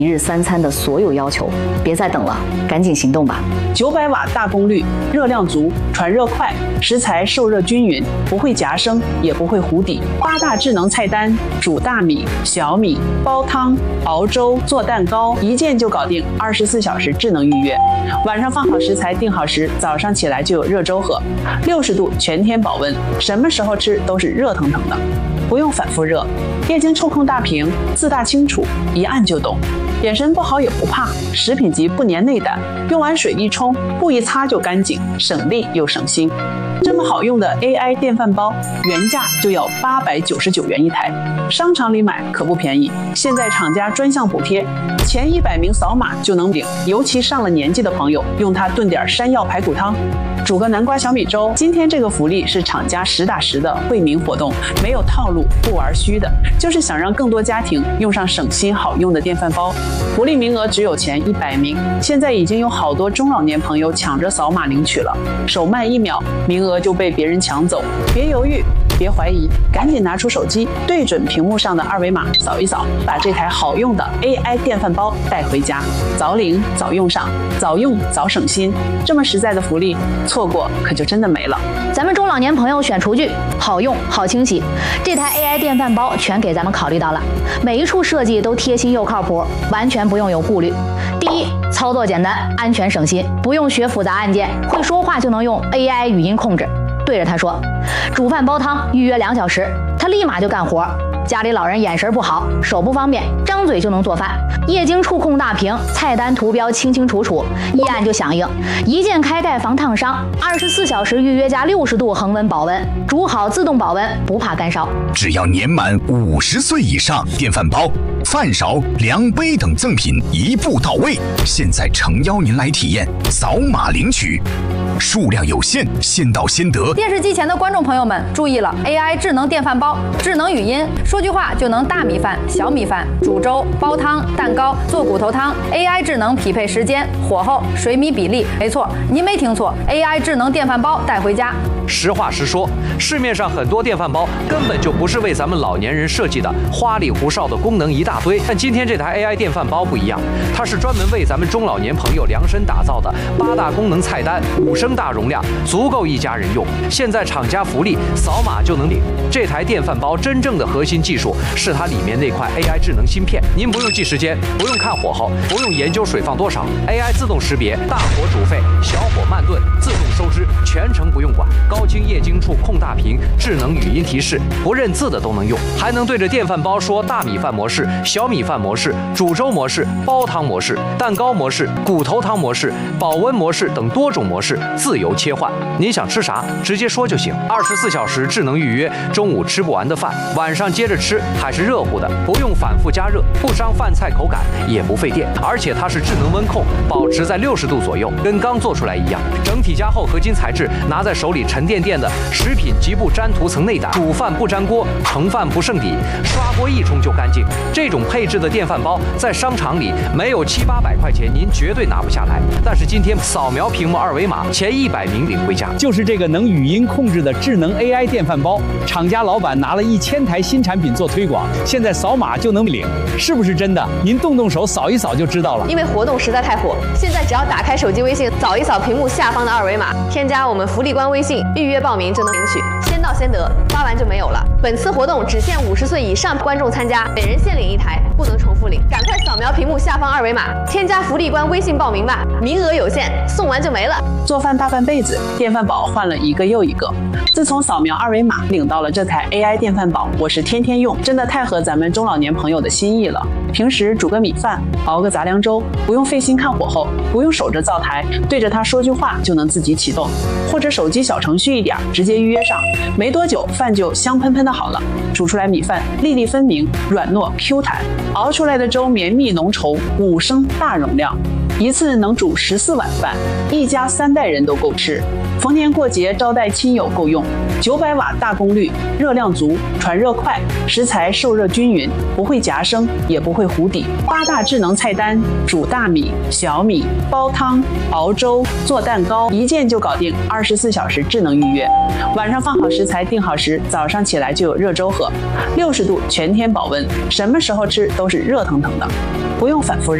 一日3餐的所有要求。别再等了，赶紧行动吧 ！900瓦大功率，热量足，传热快，食材受热均匀，不会夹生，也不会糊底。8大智能菜单：煮大米、小米、煲汤、熬粥、做蛋糕，一键就搞定，24小时智能预约。晚上放好食材，定好时，早上起来就有热粥喝，60度全天保温，什么时候吃都是热腾腾的，不用反复热。液晶触控大屏，字大清楚，一按就懂。眼神不好也不怕，食品级不粘内胆，用完水一冲，布一擦就干净，省力又省心。这么好用的 AI 电饭煲，原价就要899元一台，商场里买可不便宜。现在厂家专项补贴，前100名扫码就能领，尤其上了年纪的朋友，用它炖点山药排骨汤，煮个南瓜小米粥。今天这个福利是厂家实打实的惠民活动，没有套路，不玩虚的，就是想让更多家庭用上省心好用的电饭煲。福利名额只有前100名，现在已经有好多中老年朋友抢着扫码领取了，手慢1秒，名额就被别人抢走。别犹豫，别怀疑，赶紧拿出手机，对准屏幕上的2维码扫一扫，把这台好用的 AI 电饭煲带回家，早领早用上，早用早省心。这么实在的福利，错过可就真的没了。 咱们中老年朋友选厨具，好用好清洗，这台 AI 电饭煲全给咱们考虑到了，每一处设计都贴心又靠谱，完全不用有顾虑。第一，操作简单，安全省心，不用学复杂按键，会说话就能用 AI 语音控制，对着它说煮饭煲汤，预约2小时，它立马就干活。家里老人眼神不好，手不方便，张嘴就能做饭。液晶触控大屏，菜单图标清清楚楚，一按就响应，一键开盖防烫伤，24小时预约加60度恒温保温，煮好自动保温，不怕干烧。 只要年满50岁以上，电饭煲、饭勺、量杯等赠品一步到位。现在诚邀您来体验，扫码领取，数量有限，先到先得。 电视机前的观众朋友们注意了 ，AI 智能电饭煲，智能语音，说句话就能大米饭、小米饭、煮粥、煲汤、蛋糕、做骨头汤。AI 智能匹配时间、火候、水米比例，没错，您没听错 ，AI 智能电饭煲带回家。 实话实说，市面上很多电饭煲根本就不是为咱们老年人设计的，花里胡哨的功能一大堆。但今天这台 AI 电饭煲不一样，它是专门为咱们中老年朋友量身打造的，8大功能菜单，5升大容量，足够一家人用。现在厂家福利，扫码就能领。这台电饭煲真正的核心技术是它里面那块 AI 智能芯片，您不用记时间，不用看火候，不用研究水放多少 ，AI 自动识别，大火煮沸，小火慢炖，自动收汁，全程不用管。高清液晶触控大屏，智能语音提示，不认字的都能用，还能对着电饭煲说大米饭模式、小米饭模式、煮粥模式、煲汤模式、蛋糕模式、骨头汤模式、保温模式等多种模式自由切换。您想吃啥，直接说就行。24小时智能预约，中午吃不完的饭，晚上接着吃还是热乎的，不用反复加热，不伤饭菜口感，也不费电，而且它是智能温控，保持在60度左右，跟刚做出来一样。整体加厚合金材质，拿在手里沉甸甸的，食品极不沾涂层内胆，煮饭不粘锅，盛饭不剩底，刷锅一冲就干净。这种配置的电饭煲在商场里没有700-800块钱，您绝对拿不下来。但是今天扫描屏幕2维码，前100名领回家。 就是这个能语音控制的智能 AI 电饭煲，厂家老板拿了1000台新产品做推广，现在扫码就能领，是不是真的？您动动手扫一扫就知道了。 因为活动实在太火，现在只要打开手机微信，扫一扫屏幕下方的2维码，添加我们福利官微信，预约报名就能领取，先到先得，发完就没有了。本次活动只限50岁以上观众参加，每人限领1台，不能重复领。赶快扫描屏幕下方2维码，添加福利官微信报名吧，名额有限，送完就没了。 做饭大半辈子，电饭煲换了一个又一个。自从扫描2维码领到了这台 AI 电饭煲，我是天天用，真的太合咱们中老年朋友的心意了。平时煮个米饭，熬个杂粮粥，不用费心看火候，不用守着灶台，对着它说句话就能自己启动，或者手机小程序一点，直接预约上，没多久饭就香喷喷的好了。煮出来米饭粒粒分明，软糯 Q 弹，熬出来的粥绵密浓稠，5升大容量，一次能煮14碗饭，一家3代人都够吃。逢年过节招待亲友够用。900瓦大功率，热量足，传热快，食材受热均匀，不会夹生，也不会糊底。8大智能菜单：煮大米、小米、煲汤、熬粥、做蛋糕，一键就搞定，24小时智能预约。晚上放好食材，定好时，早上起来就有热粥喝，60度全天保温，什么时候吃都是热热腾腾的，不用反复热。